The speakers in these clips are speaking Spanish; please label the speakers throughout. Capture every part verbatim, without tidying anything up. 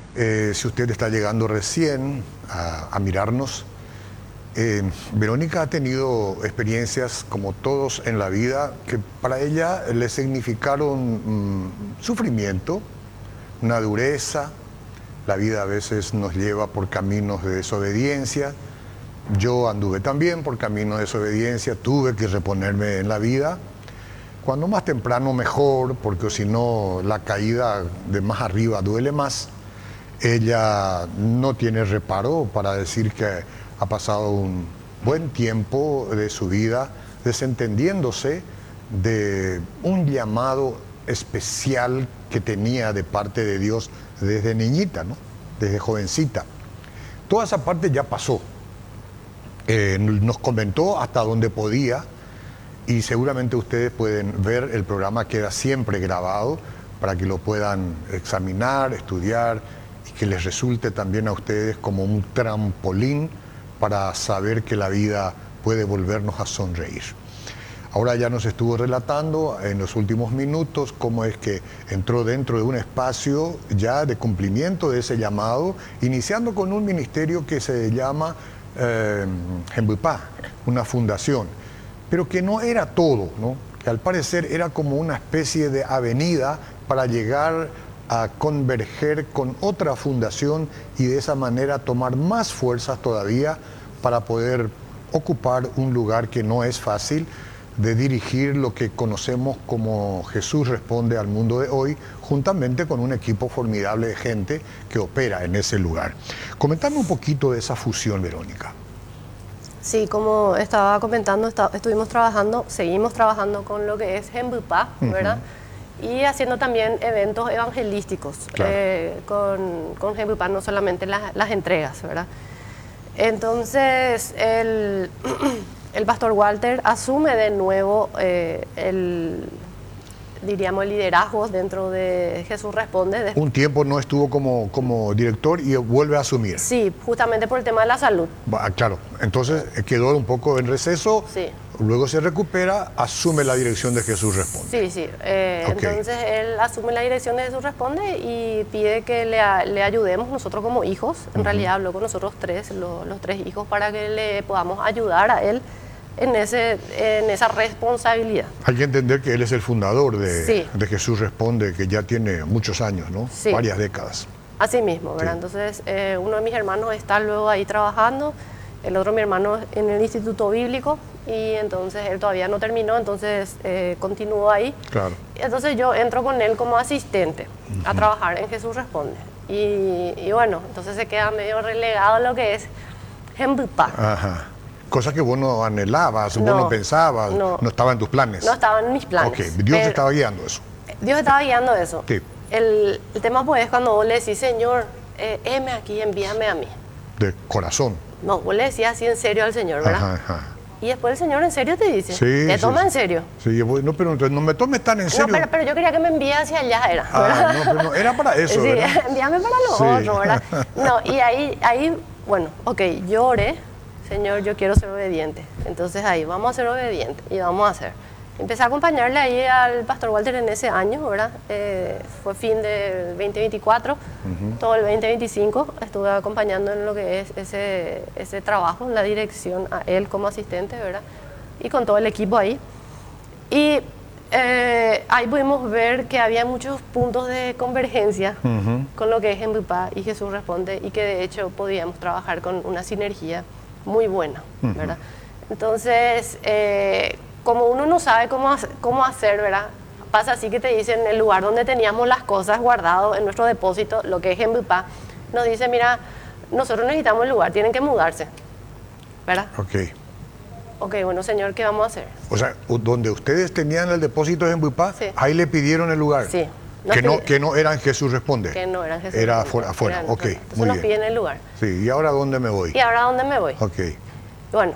Speaker 1: Eh, si usted está llegando recién a, a mirarnos, eh, Verónica ha tenido experiencias como todos en la vida que para ella le significaron mm, sufrimiento, una dureza. La vida a veces nos lleva por caminos de desobediencia. Yo anduve también por caminos de desobediencia, tuve que reponerme en la vida. Cuando más temprano mejor, porque si no la caída de más arriba duele más. Ella no tiene reparo para decir que ha pasado un buen tiempo de su vida desentendiéndose de un llamado especial que tenía de parte de Dios desde niñita, ¿no? Desde jovencita. Toda esa parte ya pasó. Eh, nos comentó hasta donde podía y seguramente ustedes pueden ver, el programa queda siempre grabado para que lo puedan examinar, estudiar y que les resulte también a ustedes como un trampolín para saber que la vida puede volvernos a sonreír. Ahora ya nos estuvo relatando en los últimos minutos cómo es que entró dentro de un espacio ya de cumplimiento de ese llamado, iniciando con un ministerio que se llama eh, Hembupá, una fundación, pero que no era todo, ¿no? Que al parecer era como una especie de avenida para llegar a converger con otra fundación y de esa manera tomar más fuerzas todavía para poder ocupar un lugar que no es fácil, de dirigir lo que conocemos como Jesús Responde al mundo de hoy, juntamente con un equipo formidable de gente que opera en ese lugar. Comentame un poquito de esa fusión, Verónica.
Speaker 2: Sí, como estaba comentando, está, estuvimos trabajando, seguimos trabajando con lo que es Hembupá, ¿verdad? Uh-huh. Y haciendo también eventos evangelísticos, claro. eh, con, con Hembupá, no solamente las, las entregas, ¿verdad? Entonces, el... El pastor Walter asume de nuevo eh, el, diríamos, el liderazgo dentro de Jesús Responde.
Speaker 1: Un tiempo no estuvo como, como director y vuelve a asumir.
Speaker 2: Sí, justamente por el tema de la salud.
Speaker 1: Ah, claro, entonces quedó un poco en receso,
Speaker 2: sí.
Speaker 1: Luego se recupera, asume la dirección de Jesús Responde.
Speaker 2: Sí, sí, eh, okay. Entonces él asume la dirección de Jesús Responde y pide que le, le ayudemos nosotros como hijos, en uh-huh. realidad habló con nosotros tres, lo, los tres hijos, para que le podamos ayudar a él en, ese, en esa responsabilidad.
Speaker 1: Hay que entender que él es el fundador de, sí. de Jesús Responde, que ya tiene muchos años, ¿no?
Speaker 2: Sí.
Speaker 1: Varias décadas.
Speaker 2: Así mismo, ¿verdad? Sí. Entonces eh, uno de mis hermanos está luego ahí trabajando, el otro mi hermano en el Instituto Bíblico, y entonces él todavía no terminó, entonces eh, continuó ahí.
Speaker 1: Claro.
Speaker 2: Entonces yo entro con él como asistente uh-huh. a trabajar en Jesús Responde. Y, y bueno, entonces se queda medio relegado lo que es Hembupá.
Speaker 1: Ajá. Cosa que vos no anhelabas, no, vos no pensabas, no, no estaba en tus planes.
Speaker 2: No estaba en mis planes.
Speaker 1: Ok, Dios te estaba guiando eso.
Speaker 2: Dios estaba guiando eso.
Speaker 1: Sí.
Speaker 2: El, el tema pues es cuando vos le decís, Señor, eh, heme aquí, envíame a mí.
Speaker 1: De corazón.
Speaker 2: No, vos le decías así en serio al Señor, ¿verdad?
Speaker 1: Ajá, ajá.
Speaker 2: Y después el Señor en serio te dice,
Speaker 1: sí,
Speaker 2: te toma
Speaker 1: sí,
Speaker 2: en serio.
Speaker 1: Sí, no, pero entonces no me tomes tan en serio.
Speaker 2: No, pero, pero yo quería que me envíe hacia allá, era.
Speaker 1: Ah, no, pero no, era para eso,
Speaker 2: sí,
Speaker 1: ¿verdad?
Speaker 2: Envíame para lo
Speaker 1: sí.
Speaker 2: otro, ¿verdad? No, y ahí, ahí, bueno, ok, yo oré, Señor, yo quiero ser obediente. Entonces ahí, vamos a ser obedientes y vamos a hacer. Empecé a acompañarle ahí al pastor Walter en ese año, ¿verdad? Eh, fue fin del veinte veinticuatro, uh-huh. todo el veinte veinticinco estuve acompañando en lo que es ese, ese trabajo, en la dirección a él como asistente, ¿verdad? Y con todo el equipo ahí. Y eh, ahí pudimos ver que había muchos puntos de convergencia uh-huh. con lo que es Hembupá y Jesús Responde, y que de hecho podíamos trabajar con una sinergia muy buena, uh-huh. ¿verdad? Entonces, eh, como uno no sabe cómo, cómo hacer, ¿verdad? Pasa así que te dicen, el lugar donde teníamos las cosas guardadas en nuestro depósito, lo que es Hembupá, nos dice, mira, nosotros necesitamos el lugar, tienen que mudarse, ¿verdad?
Speaker 1: Ok.
Speaker 2: Ok, bueno, Señor, ¿qué vamos a hacer?
Speaker 1: O sea, donde ustedes tenían el depósito de Hembupá, sí. ahí le pidieron el lugar.
Speaker 2: Sí.
Speaker 1: Que no, que no eran Jesús Responde.
Speaker 2: Que no eran Jesús
Speaker 1: Era
Speaker 2: Responde.
Speaker 1: afuera, afuera. ok,
Speaker 2: Entonces
Speaker 1: muy
Speaker 2: nos
Speaker 1: bien.
Speaker 2: piden el lugar.
Speaker 1: Sí, ¿y ahora dónde me voy?
Speaker 2: ¿Y ahora dónde me voy?
Speaker 1: Ok.
Speaker 2: Bueno,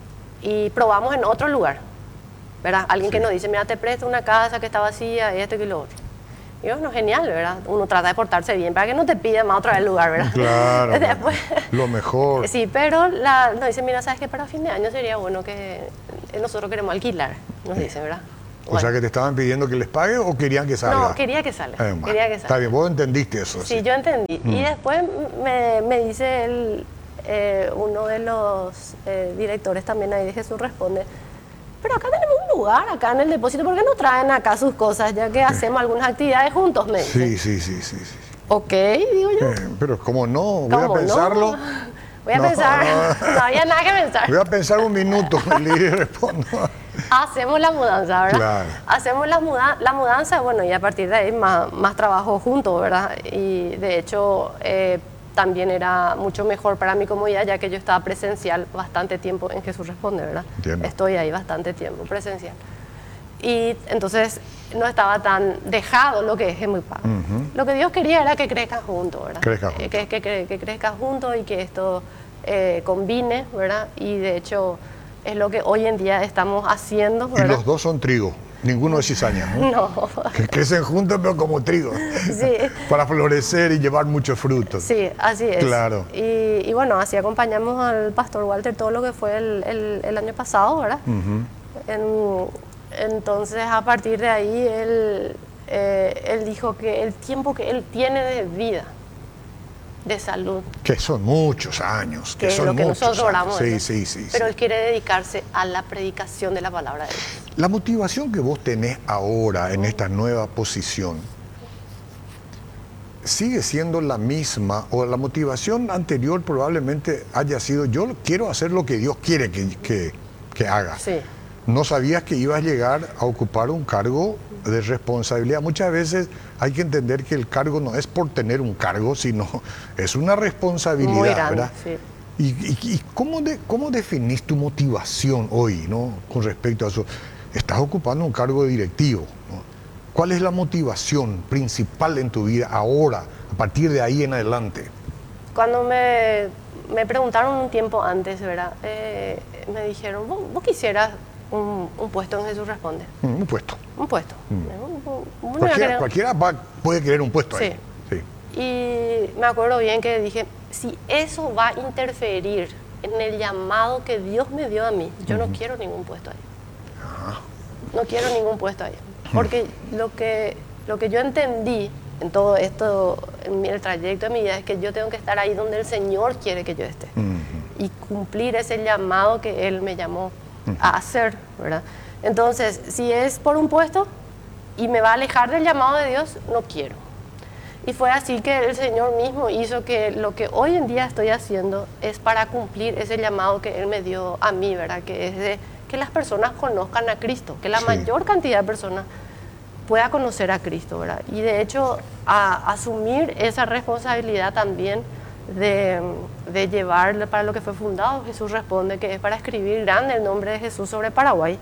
Speaker 2: y probamos en otro lugar, ¿verdad? Alguien sí. que nos dice, mira, te presto una casa que está vacía, esto y lo otro. Y bueno, genial, ¿verdad? Uno trata de portarse bien para que no te pida más otra vez el lugar, ¿verdad?
Speaker 1: Claro,
Speaker 2: Después,
Speaker 1: lo mejor.
Speaker 2: Sí, pero la, nos dicen, mira, ¿sabes qué? Para fin de año sería bueno que nosotros queremos alquilar, nos dicen, ¿verdad?
Speaker 1: O
Speaker 2: Bueno.
Speaker 1: sea, que te estaban pidiendo que les pague o querían que salga.
Speaker 2: No, quería que salga.
Speaker 1: Eh,
Speaker 2: quería que
Speaker 1: Está
Speaker 2: salga.
Speaker 1: bien, vos entendiste eso.
Speaker 2: Sí, yo entendí. Y después me, me dice el, eh, uno de los eh, directores también ahí de Jesús Responde, pero acá tenemos un lugar, acá en el depósito, ¿por qué no traen acá sus cosas ya que hacemos algunas actividades juntos? Me dice.
Speaker 1: Sí, sí, sí, sí, sí.
Speaker 2: Ok, digo yo.
Speaker 1: Eh, pero como no, voy
Speaker 2: ¿Cómo
Speaker 1: a pensarlo.
Speaker 2: no? Voy a
Speaker 1: No,
Speaker 2: pensar,
Speaker 1: no.
Speaker 2: no había nada que pensar.
Speaker 1: Voy a pensar un minuto y le respondo.
Speaker 2: Hacemos la mudanza, ¿verdad?
Speaker 1: Claro.
Speaker 2: Hacemos la, muda la mudanza, bueno, y a partir de ahí más, más trabajo juntos, ¿verdad? Y de hecho eh, también era mucho mejor para mi comodidad, ya que yo estaba presencial bastante tiempo en Jesús Responde, ¿verdad?
Speaker 1: Entiendo.
Speaker 2: Estoy ahí bastante tiempo presencial. Y entonces no estaba tan dejado lo que es Gemupá.
Speaker 1: Ujú.
Speaker 2: Lo que Dios quería era que crezcan juntos, ¿verdad?
Speaker 1: Crezcan
Speaker 2: Eh,
Speaker 1: juntos.
Speaker 2: Que, que, que, que crezcan juntos y que esto eh, combine, ¿verdad? Y de hecho es lo que hoy en día estamos haciendo,
Speaker 1: Y
Speaker 2: ¿verdad?
Speaker 1: los dos son trigo, ninguno es cizaña, ¿no?
Speaker 2: No,
Speaker 1: Que crecen juntos pero como trigo.
Speaker 2: sí,
Speaker 1: Para florecer y llevar muchos frutos.
Speaker 2: sí, así es.
Speaker 1: Claro.
Speaker 2: Y, y bueno, así acompañamos al pastor Walter todo lo que fue el, el, el año pasado, ¿verdad?
Speaker 1: Ujú.
Speaker 2: En- entonces, a partir de ahí, él, eh, él dijo que el tiempo que él tiene de vida, de salud,
Speaker 1: Que son muchos años.
Speaker 2: que
Speaker 1: Que
Speaker 2: es
Speaker 1: son
Speaker 2: lo que
Speaker 1: muchos
Speaker 2: nosotros
Speaker 1: años.
Speaker 2: oramos,
Speaker 1: Sí,
Speaker 2: ¿verdad?
Speaker 1: sí, sí,
Speaker 2: pero
Speaker 1: sí.
Speaker 2: él quiere dedicarse a la predicación de la palabra de Dios.
Speaker 1: La motivación que vos tenés ahora en esta nueva posición sigue siendo la misma, o la motivación anterior probablemente haya sido: yo quiero hacer lo que Dios quiere que, que, que haga.
Speaker 2: Sí.
Speaker 1: No sabías que ibas a llegar a ocupar un cargo de responsabilidad. Muchas veces hay que entender que el cargo no es por tener un cargo, sino es una responsabilidad,
Speaker 2: Muy grande,
Speaker 1: ¿verdad?
Speaker 2: sí.
Speaker 1: ¿Y, y- y cómo, de, cómo definís tu motivación hoy, ¿no? Con respecto a eso? Estás ocupando un cargo directivo, ¿no? ¿Cuál es la motivación principal en tu vida ahora, a partir de ahí en adelante?
Speaker 2: Cuando me, me preguntaron un tiempo antes, ¿verdad? Eh, me dijeron, ¿vos, vos quisieras un, un puesto en Jesús Responde?
Speaker 1: Mm, Un puesto.
Speaker 2: Un puesto. Un- un- uno iba a
Speaker 1: Cualquiera,
Speaker 2: querer-
Speaker 1: cualquiera va- puede querer un puesto ahí.
Speaker 2: Sí.
Speaker 1: Sí.
Speaker 2: Y me acuerdo bien que dije, si eso va a interferir en el llamado que Dios me dio a mí, yo no quiero ningún puesto ahí. No quiero ningún puesto ahí. Porque lo que, lo que yo entendí en todo esto, en mi- el trayecto de mi vida, es que yo tengo que estar ahí donde el Señor quiere que yo esté.
Speaker 1: Ujú.
Speaker 2: Y cumplir ese llamado que Él me llamó a hacer, ¿verdad? Entonces, si es por un puesto y me va a alejar del llamado de Dios, no quiero. Y fue así que el Señor mismo hizo que lo que hoy en día estoy haciendo es para cumplir ese llamado que Él me dio a mí, ¿verdad? Que es de que las personas conozcan a Cristo, que la
Speaker 1: Sí.
Speaker 2: mayor cantidad de personas pueda conocer a Cristo, ¿verdad? Y de hecho, a asumir esa responsabilidad también de, de llevar para lo que fue fundado, Jesús Responde, que es para escribir grande el nombre de Jesús sobre Paraguay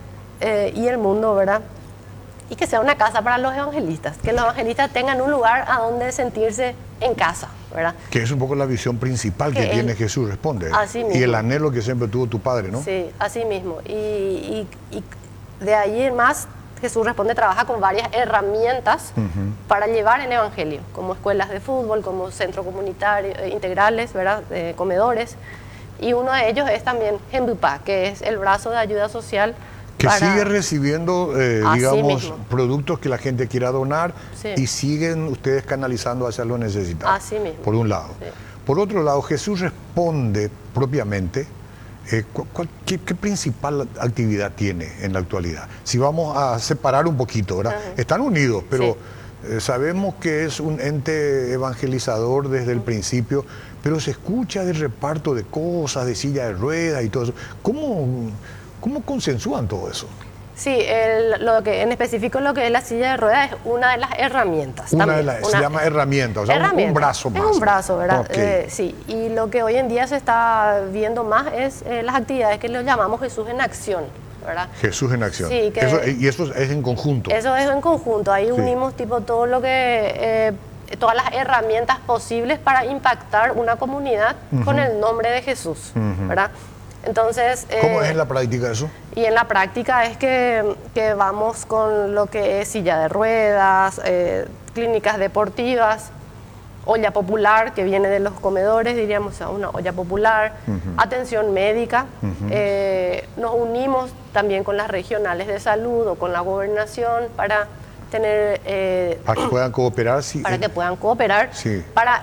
Speaker 2: eh, y el mundo, ¿verdad? Y que sea una casa para los evangelistas, que los evangelistas tengan un lugar a donde sentirse en casa, ¿verdad?
Speaker 1: Que es un poco la visión principal que,
Speaker 2: Que él-
Speaker 1: tiene Jesús Responde.
Speaker 2: Así
Speaker 1: Y
Speaker 2: mismo.
Speaker 1: el anhelo que siempre tuvo tu padre, ¿no?
Speaker 2: Sí, así mismo. Y, y- y de ahí en más, Jesús Responde trabaja con varias herramientas para llevar el Evangelio, como escuelas de fútbol, como centros comunitarios eh, integrales, ¿verdad? Eh, comedores. Y uno de ellos es también Gembupá, que es el brazo de ayuda social.
Speaker 1: Que
Speaker 2: para-
Speaker 1: sigue recibiendo, eh,
Speaker 2: Así
Speaker 1: digamos,
Speaker 2: mismo.
Speaker 1: productos que la gente quiera donar,
Speaker 2: Sí.
Speaker 1: y siguen ustedes canalizando hacia los necesitados.
Speaker 2: Así mismo.
Speaker 1: Por un lado.
Speaker 2: Sí.
Speaker 1: Por otro lado, Jesús Responde propiamente. eh, cu- cuál- qué, qué principal actividad tiene en la actualidad? Si vamos a separar un poquito, ¿verdad?
Speaker 2: Ajá.
Speaker 1: Están unidos, pero
Speaker 2: Sí.
Speaker 1: eh, sabemos que es un ente evangelizador desde el principio, pero se escucha de reparto de cosas, de silla de ruedas y todo eso. ¿Cómo, cómo consensúan todo eso?
Speaker 2: Sí, el- lo que, en específico lo que es la silla de ruedas es una de las herramientas.
Speaker 1: Una
Speaker 2: también,
Speaker 1: de las, se
Speaker 2: una-
Speaker 1: llama herramienta, o sea, un- un,
Speaker 2: herramienta.
Speaker 1: brazo más.
Speaker 2: Es un brazo, ¿verdad?
Speaker 1: Ok.
Speaker 2: Eh, sí, y lo que hoy en día se está viendo más es eh, las actividades que lo llamamos Jesús en acción, ¿verdad?
Speaker 1: Jesús en acción.
Speaker 2: Sí, que-
Speaker 1: Eso- y eso es en conjunto.
Speaker 2: Eso es en conjunto, ahí unimos tipo todo lo que, eh, todas las herramientas posibles para impactar una comunidad con el nombre de Jesús, ¿verdad? Entonces,
Speaker 1: ¿Cómo
Speaker 2: eh,
Speaker 1: es en la práctica eso?
Speaker 2: y en la práctica es que, que vamos con lo que es silla de ruedas, eh, clínicas deportivas, olla popular que viene de los comedores, diríamos, o sea, una olla popular, uh-huh. atención médica. Uh-huh. eh, nos unimos también con las regionales de salud o con la gobernación para tener... Eh,
Speaker 1: para que puedan cooperar. Sí,
Speaker 2: para que puedan cooperar,
Speaker 1: sí.
Speaker 2: para